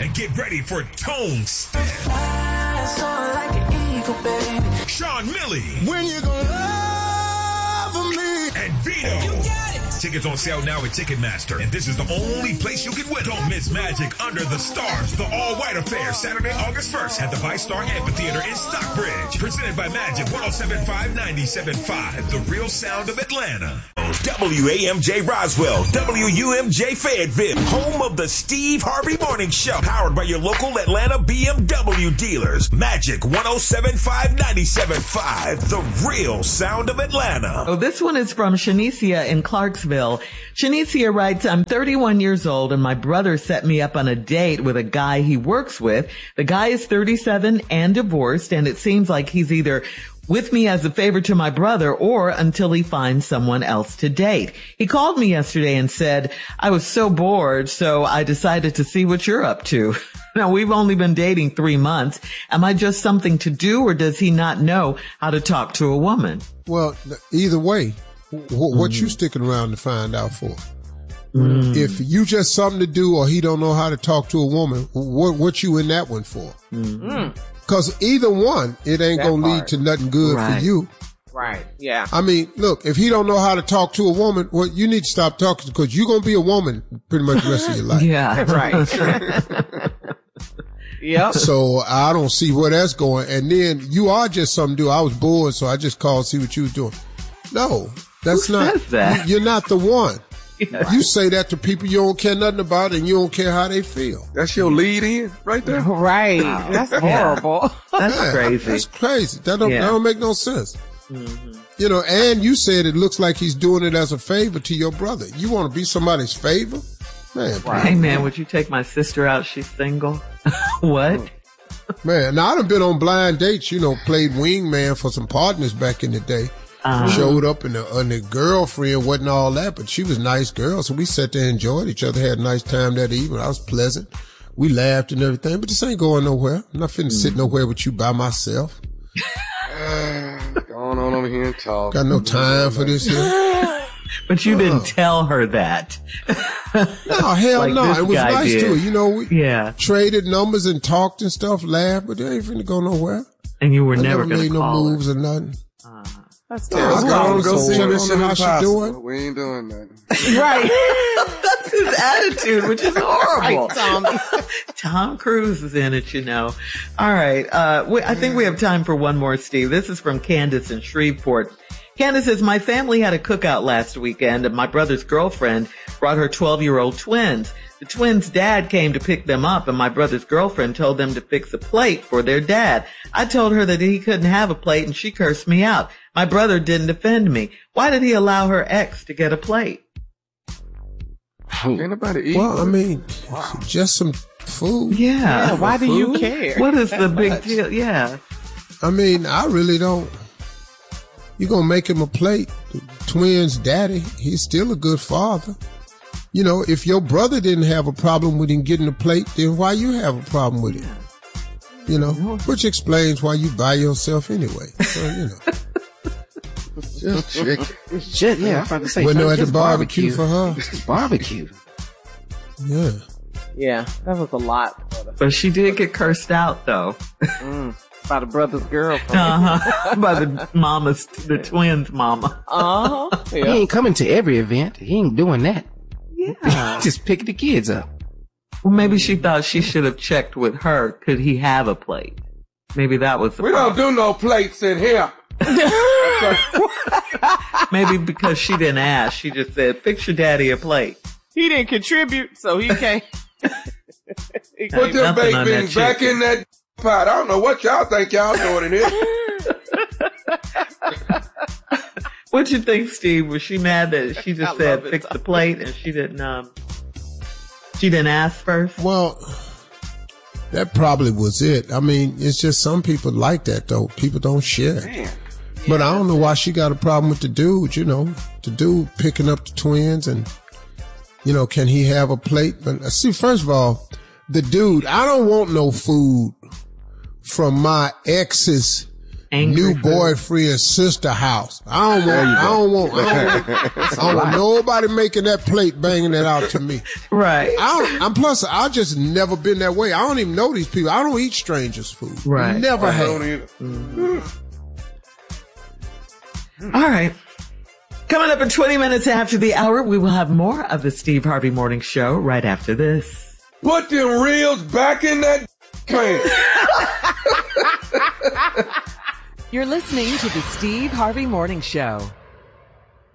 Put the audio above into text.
and get ready for Tone Steph, Sean Millie, when you gonna love me, and Vito. Tickets on sale now at Ticketmaster, and this is the only place you can win. Don't miss Magic Under the Stars, the all-white affair, Saturday, August 1st at the Vice-Star Amphitheater in Stockbridge. Presented by Magic 107.5, 97.5, the real sound of Atlanta. WAMJ Roswell, WUMJ Fayetteville, home of the Steve Harvey Morning Show, powered by your local Atlanta BMW dealers. Magic 107.5, 97.5, the real sound of Atlanta. Oh, this one is from Shanicia in Clarksville. Shanicia writes, I'm 31 years old and my brother set me up on a date with a guy he works with. The guy is 37 and divorced, and it seems like he's either with me as a favor to my brother or until he finds someone else to date. He called me yesterday and said, I was so bored, so I decided to see what you're up to. Now, we've only been dating 3 months. Am I just something to do, or does he not know how to talk to a woman? Well, either way, what you sticking around to find out for? If you just something to do or he don't know how to talk to a woman, what you in that one for? Because either one, it ain't going to lead to nothing good for you. Right, yeah. I mean, look, if he don't know how to talk to a woman, well, you need to stop talking because you're going to be a woman pretty much the rest of your life. Yeah. Right. Yep. So I don't see where that's going. And then you are just something to do. I was bored, so I just called to see what you was doing. No, that's not. Says that? You're not the one. Yeah. You say that to people you don't care nothing about and you don't care how they feel. That's your lead in right there. Right. That's horrible. That's crazy. That's crazy. That don't make no sense. You know, and you said it looks like he's doing it as a favor to your brother. You want to be somebody's favor? Man. Hey, man, would you take my sister out? She's single. What? Man, now I done been on blind dates, you know, played wingman for some partners back in the day. Showed up and the girlfriend wasn't all that, but she was a nice girl. So we sat there and enjoyed each other, had a nice time that evening. I was pleasant. We laughed and everything, but this ain't going nowhere. I'm not finna sit nowhere with you by myself. Going on over here and talk. Got no time for this here. But you didn't tell her that. No, hell Like no. this It was guy nice did. too. You know, we Yeah. traded numbers and talked and stuff, laughed, but they ain't finna go nowhere. And you were I never never going made to no call her. moves or nothing. That's No, terrible. I Let's got go on and go see so Mission how she Impossible. doing? We ain't doing nothing. Right. That's his attitude, which is horrible. Right, Tommy. Tom Cruise is in it, you know. All right. I think we have time for one more, Steve. This is from Candace in Shreveport. Candace says, my family had a cookout last weekend and my brother's girlfriend brought her 12-year-old twins. The twins' dad came to pick them up and my brother's girlfriend told them to fix a plate for their dad. I told her that he couldn't have a plate and she cursed me out. My brother didn't defend me. Why did he allow her ex to get a plate? Ain't nobody eat. Well, I mean, just some food. Yeah. Why do you care? What is the big deal? Yeah. I mean, I really don't. You're going to make him a plate. The twins' daddy, he's still a good father. You know, if your brother didn't have a problem with him getting a plate, then why you have a problem with it? You know, which explains why you buy yourself anyway. So, you know. Just chicken. shit, yeah, I'm about to say. Wasn't no at the just barbecue for her. Just barbecue. Yeah. Yeah, that was a lot. But she did get cursed out, though. By the brother's girlfriend. By the twins' mama. He Yeah. ain't coming to every event. He ain't doing that. Yeah. Just picking the kids up. Well, maybe she thought she should have checked with her. Could he have a plate? Maybe that was the We don't do no plates in here. Maybe because she didn't ask. She just said, fix your daddy a plate. He didn't contribute, so he can't. He Put can't- them nothing baked on beans that back chicken. in that pot. I don't know what y'all think y'all doing in here. What'd you think, Steve? Was she mad that she I just love said it, fix the plate and she didn't ask first? Well, that probably was it. I mean, it's just some people like that, though. People don't share. Man. But I don't know why she got a problem with the dude, you know. The dude picking up the twins and, you know, can he have a plate? But see, first of all, the dude, I don't want no food from my ex's Angry new food. boyfriend sister house. I don't want nobody making that plate, banging it out to me. Right. I just never been that way. I don't even know these people. I don't eat strangers' food. Right. Never I don't have. either. All right. Coming up in 20 minutes after the hour, we will have more of the Steve Harvey Morning Show right after this. Put them reels back in that pan. You're listening to the Steve Harvey Morning Show.